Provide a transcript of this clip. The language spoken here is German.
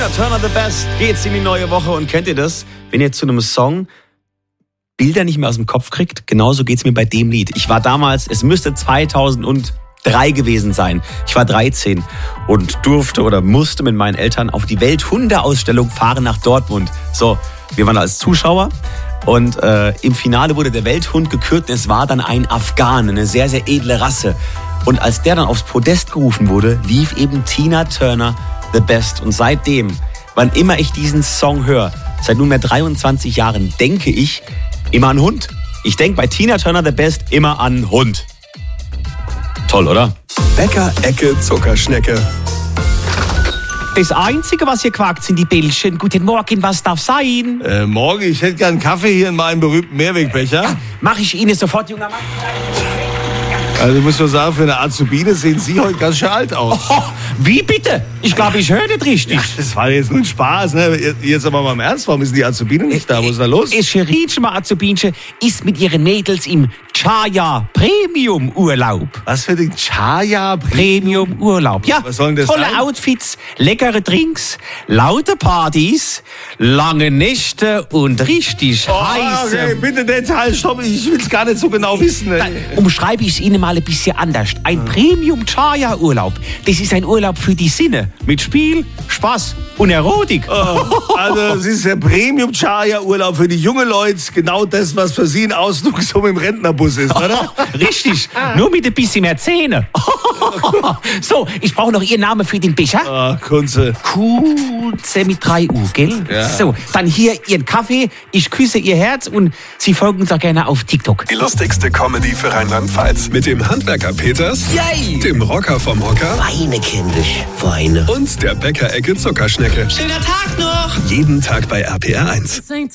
Tina Turner, The Best, geht's in die neue Woche. Und kennt ihr das? Wenn ihr zu einem Song Bilder nicht mehr aus dem Kopf kriegt, genauso geht's mir bei dem Lied. Ich war damals, es müsste 2003 gewesen sein. Ich war 13 und durfte oder musste mit meinen Eltern auf die Welthundeausstellung fahren nach Dortmund. So, wir waren als Zuschauer und im Finale wurde der Welthund gekürt. Es war dann ein Afghan, eine sehr, sehr edle Rasse. Und als der dann aufs Podest gerufen wurde, lief eben Tina Turner, The Best. Und seitdem, wann immer ich diesen Song höre, seit nunmehr 23 Jahren, denke ich immer an Hund. Ich denke bei Tina Turner, The Best, immer an Hund. Toll, oder? Bäcker Ecke Zuckerschnecke. Das Einzige, was hier quakt, sind die Bällchen. Guten Morgen, was darf sein? Morgen, ich hätte gern Kaffee hier in meinem berühmten Mehrwegbecher. Ja, mach ich Ihnen sofort, junger Mann. Also ich muss nur sagen, für eine Azubine sehen Sie heute ganz schön alt aus. Oh, wie bitte? Ich glaube, ich höre nicht richtig. Ja, das war jetzt nur ein Spaß, ne? Jetzt aber mal im Ernst, warum ist die Azubine nicht da? Was ist da los? Scherinsche Azubinche ist mit ihren Mädels im Chaya Premium Urlaub. Was für den Chaya Premium Urlaub. Ja, was soll denn das tolle sein? Outfits, leckere Drinks, laute Partys, lange Nächte und richtig heiße... Okay, bitte Details, stopp, ich will es gar nicht so genau wissen. Dann umschreibe ich es Ihnen mal ein bisschen anders. Ein Premium Chaya Urlaub. Das ist ein Urlaub für die Sinne. Mit Spiel, Spaß und Erotik. Also es ist der Premium Chaya Urlaub für die jungen Leute. Genau das, was für Sie ein Ausflug so mit dem Rentnerbus ist, oder? Richtig, nur mit ein bisschen mehr Zähne. So, ich brauche noch Ihren Namen für den Becher. Kunze. Kunze mit 3 U, gell? Ja. So, dann hier Ihren Kaffee. Ich küsse Ihr Herz und Sie folgen uns auch gerne auf TikTok. Die lustigste Comedy für Rheinland-Pfalz. Mit dem Handwerker Peters, Yay! dem Rocker vom Hocker Weine, kindisch, Weine. und der Bäcker Ecke Zuckerschnecke. Schöner Tag noch! Jeden Tag bei RPR 1.